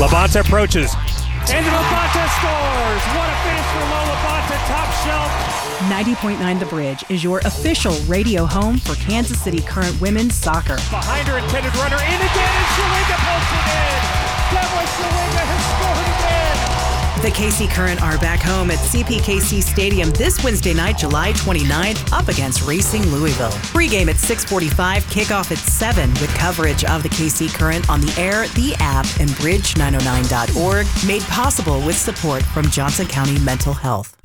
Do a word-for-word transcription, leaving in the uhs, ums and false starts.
Labonte approaches. And Labonte scores! What a finish for Lo Labonte, top shelf. ninety point nine The Bridge is your official radio home for Kansas City Current women's soccer. Behind her intended runner, in again, and Shawinga pokes it in. Deborah Shawinga has scored again. The K C Current are back home at C P K C Stadium this Wednesday night, July twenty-ninth, up against Racing Louisville. Pre-game at six forty-five, kickoff at seven, with coverage of the K C Current on the air, the app, and bridge nine oh nine dot org, made possible with support from Johnson County Mental Health.